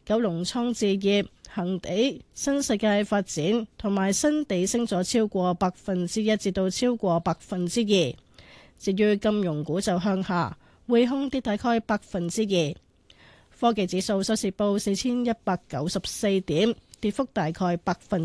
九龍倉置業、恒地、新世界發展同埋新地升咗超過1%至到超過2%。至於金融股就向下，匯控跌大概2%。科技指數收市報4194點，跌幅大概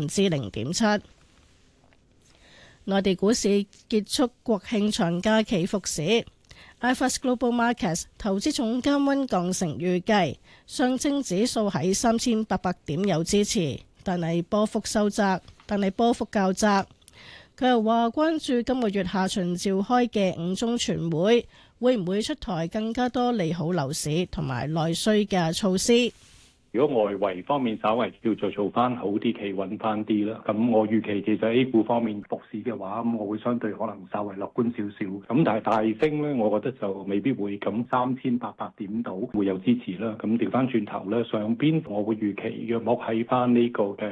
0.7%。內地股市結束國慶長假期復市。iFAST Global Markets 投資總監溫鋼成預計，上證指數喺3800點有支持，但係波幅較窄。佢又話關注今個月下旬召開嘅5中全會，會唔會出台更加多利好樓市同埋內需嘅措施。 如果外圍方面稍為叫做做翻好啲，企穩翻啲啦，咁我預期其實 A 股方面復市嘅話，咁我會相對可能稍為樂觀少少。咁但係大升咧，我覺得就未必會咁3800點度會有支持啦。咁調翻轉頭咧，上邊我會預期約莫喺翻呢個嘅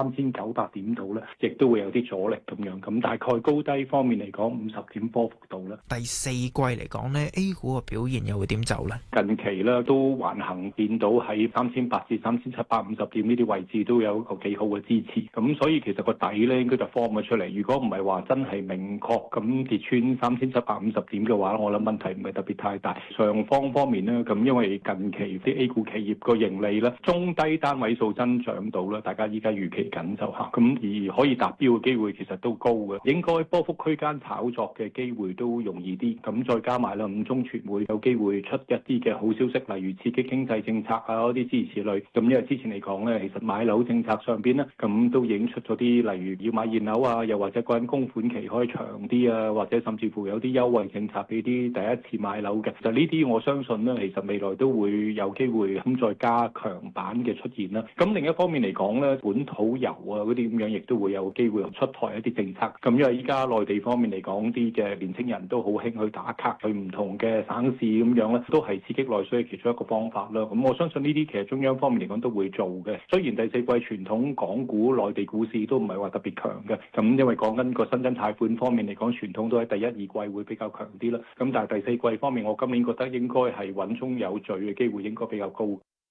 3900點度咧，亦都會有啲阻力咁樣。咁大概高低方面嚟講，50點波幅度啦。 第四季嚟講咧 ，A 股嘅表現又會點走咧？ 近期咧都橫行見到喺3800至3750點呢啲位置都有一個幾好嘅支持，咁所以其實個底咧應該就 form 咗出嚟。如果唔係話真係明確咁跌穿3750點嘅話，我諗問題唔係特別太大。上方面呢，咁因為近期啲 A 股企業個盈利咧中低單位數增長到啦，大家依家預期緊就嚇，咁而可以達標嘅機會其實都高嘅，應該波幅區間炒作嘅機會都容易啲。咁再加埋啦，5中全會有機會出一啲嘅好消息，例如刺激經濟政策啊嗰啲諸如此類。咁因為之前嚟講咧，其實買樓政策上邊咧，咁都已經出咗啲，例如要買現樓啊，又或者個人供款期可以長啲啊，或者甚至乎有啲優惠政策俾啲第一次買樓嘅。就呢啲我相信咧，其實未來都會有機會咁再加強版嘅出現啦。咁另一方面嚟講咧，本土遊啊嗰啲咁樣，亦都會有機會出台一啲政策。咁因為依家內地方面嚟講，啲嘅年輕人都好興去打卡去唔同嘅省市咁樣咧，都係刺激內需嘅其中一個方法啦。咁我相信呢啲其實中央方面嚟講都會做嘅。雖然第四季傳統港股內地股市都唔係話特別強嘅，咁因為講緊個新增貸款方面嚟講，傳統都喺第一二季會比較強啲啦。咁但係第四季方面，我今年覺得應該係穩中有序嘅機會應該比較高。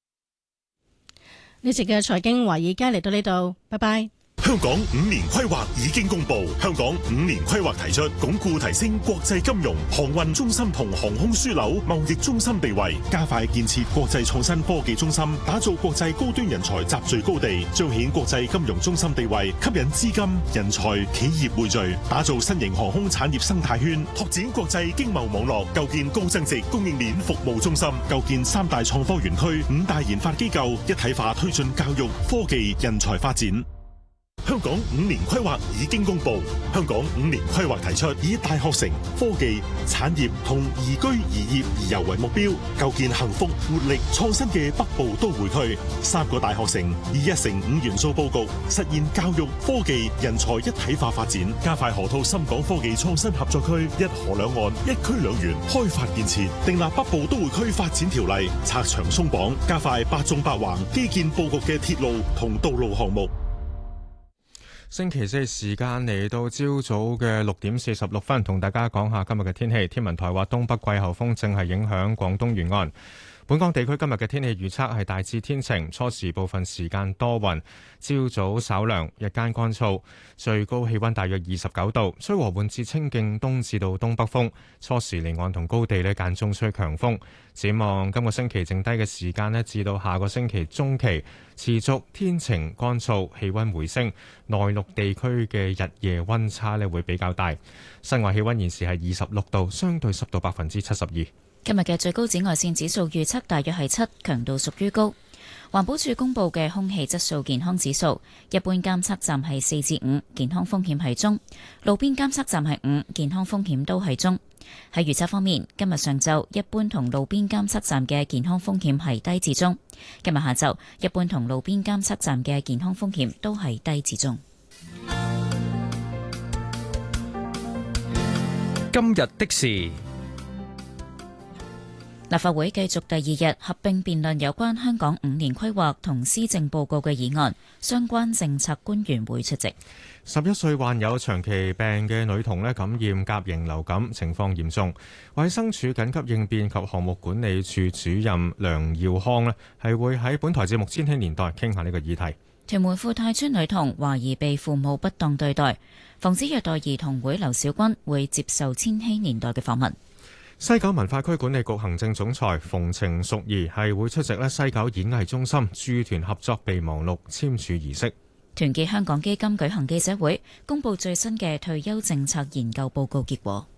呢節嘅財經華爾街嚟到呢度，拜拜。 香港5年規劃已經公布，香港5年規劃提出鞏固提升國際金融、航運中心同航空樞紐貿易中心地位，加快建設國際創新科技中心，打造國際高端人才集聚高地，彰顯國際金融中心地位，吸引資金、人才、企業匯聚，打造新型航空產業生態圈，拓展國際經貿網絡，構建高增值供應鏈服務中心，構建3大創科園區、5大研發機構，一體化推進教育、科技、人才發展。香港5年規劃已經公布，香港5年規劃提出以大學城、科技、產業同宜居宜業宜遊為目標，構建幸福、活力、創新嘅北部都會區。3個大學城以1城5元素佈局，實現教育、科技、人才一體化發展，加快河套深港科技創新合作區，一河兩岸、一區兩園開發建設，訂立北部都會區發展條例，拆牆鬆綁，加快8縱8橫基建佈局嘅鐵路同道路項目。 星期四時間嚟到朝早嘅6點46分，同大家講下今日嘅天氣。天文台話東北季候風正係影響廣東沿岸。本港地區今日嘅天氣預測係大致天晴，初時部分時間多雲，朝早稍涼，日間乾燥，最高氣溫大約29度，吹和緩至清勁東至到東北風，初時離岸同高地呢間中吹強風。展望今個星期剩低嘅時間呢，至到下個星期中期持續天晴乾燥，氣溫回升，內陸地區嘅日夜溫差呢會比較大。室外氣溫現時係26度，相對濕度72%。 今日嘅最高紫外線指數預測大約係7，強度屬於高。環保署公布嘅空氣質素健康指數，一般監測站係4至5，健康風險係中；路邊監測站係5，健康風險都係中。喺預測方面，今日上晝一般同路邊監測站嘅健康風險係低至中；今日下晝一般同路邊監測站嘅健康風險都係低至中。 今日的事。 立法會繼續第二日合併辯論有關香港5年規劃同施政報告嘅議案，相關政策官員會出席。 11歲患有長期病嘅女童感染甲型流感，情況嚴重。衛生署緊急應變及項目管理處主任梁耀康係會喺本台節目《千禧年代》傾下呢個議題。 屯門富泰邨女童懷疑被父母不當對待，防止虐待兒童會劉小軍會接受《千禧年代》嘅訪問。 西九文化區管理局行政總裁馮程淑儀係會出席西九演藝中心駐團合作備忘錄簽署儀式。 團結香港基金舉行記者會，公布最新嘅退休政策研究報告結果。